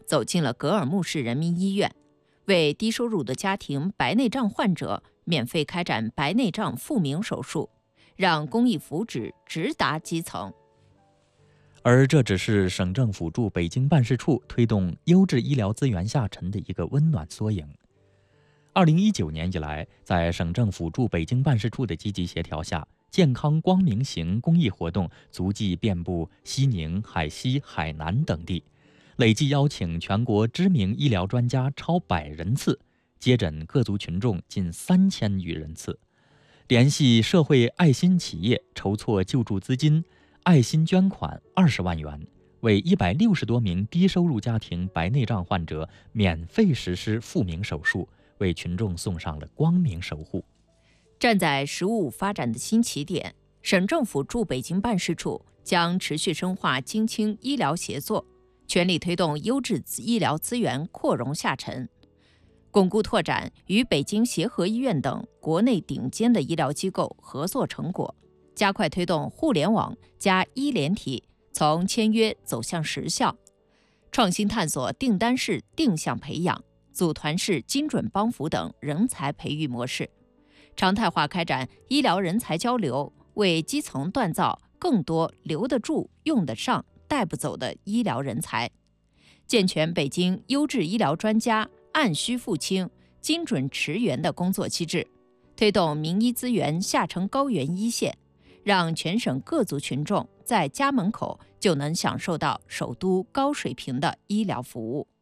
走进了格尔木市人民医院，为低收入的家庭白内障患者免费开展白内障复明手术，让公益福祉直达基层。 而这只是省政府驻北京办事处推动优质医疗资源下沉的一个温暖缩影。2019年以来，在省政府驻北京办事处的积极协调下，健康光明行公益活动足迹遍布西宁、海西、海南等地，累计邀请全国知名医疗专家超100人次，接诊各族群众近3000余人次，联系社会爱心企业筹措救助资金，爱心捐款20万元，为160多名低收入家庭白内障患者免费实施复明手术，为群众送上了光明守护。 站在“10+5”发展的新起点，省政府驻北京办事处将持续深化京津医疗协作，全力推动优质医疗资源扩容下沉，巩固拓展与北京协和医院等国内顶尖的医疗机构合作成果，加快推动互联网加医联体从签约走向实效，创新探索订单式定向培养、组团式精准帮扶等人才培育模式，常态化开展医疗人才交流，为基层锻造更多留得住、用得上、带不走的医疗人才，健全北京优质医疗专家按需付清、精准驰援的工作机制，推动民医资源下沉高原一线，让全省各族群众在家门口就能享受到首都高水平的医疗服务。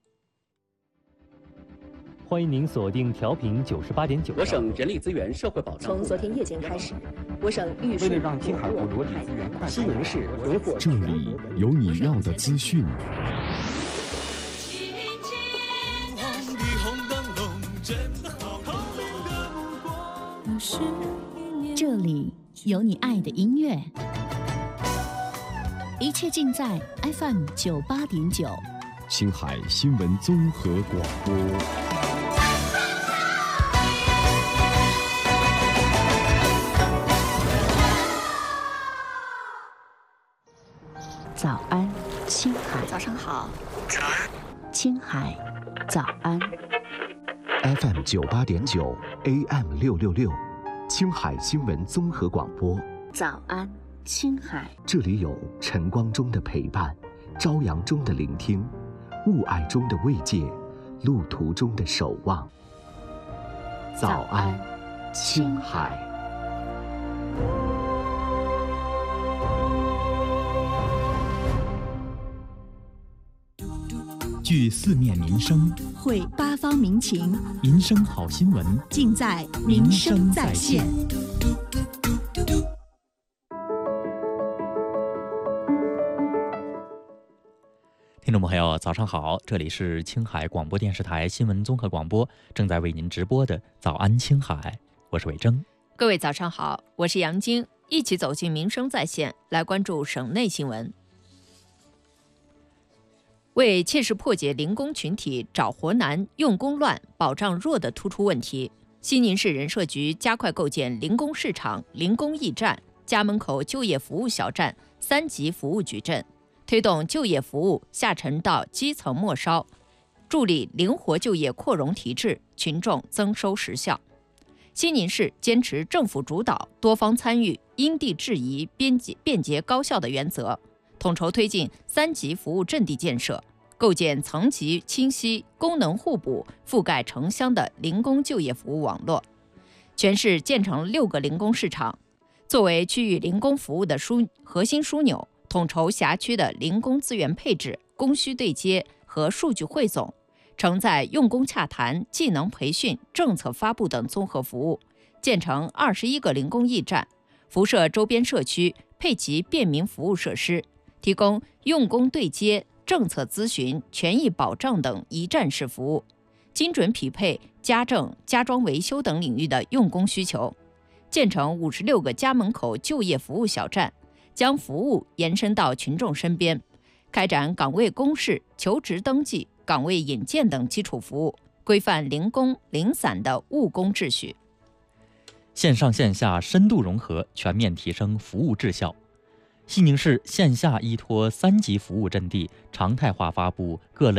欢迎您锁定调频98.9。 我省人力资源社会保障从昨天夜间开始，我省预为了让青海固着力资源西宁市荣获这里有你要的资讯。 这里有你爱的音乐，一切尽在 FM 98.9， 青海新闻综合广播。 早安，青海。 早上好。 早安，青海。早安。 FM 98.9 AM 666，青海新闻综合广播。 早安，青海。 这里有晨光中的陪伴，朝阳中的聆听，雾霭中的慰藉，路途中的守望。早安，青海。 据四面民生， 汇八方民情， 民生好新闻尽在民生在线。 听众朋友，早上好，这里是青海广播电视台新闻综合广播，正在为您直播的早安青海，我是伟征。 各位早上好，我是杨晶，一起走进民生在线，来关注省内新闻。为切实破解零工群体找活难、用工乱、保障弱的突出问题，西宁市人社局加快构建零工市场、零工驿站、家门口就业服务小站3级服务矩阵，推动就业服务下沉到基层末梢，助力灵活就业扩容提质、群众增收实效。西宁市坚持政府主导、多方参与、因地制宜、便捷高效的原则，统筹推进3级服务阵地建设，构建层级清晰、功能互补、覆盖城乡的零工就业服务网络。全市建成6个零工市场，作为区域零工服务的核心枢纽，统筹辖区的零工资源配置、供需对接和数据汇总，承载用工洽谈、技能培训、政策发布等综合服务，建成21个零工驿站，辐射周边社区，配齐便民服务设施，提供用工对接、政策咨询、权益保障等一站式服务，精准匹配家政、家装维修等领域的用工需求，建成56个家门口就业服务小站，将服务延伸到群众身边，开展岗位公示、求职登记、岗位引荐等基础服务，规范零工零散的务工秩序。 线上线下深度融合，全面提升服务质效。西宁市线下依托3级服务阵地，常态化发布各类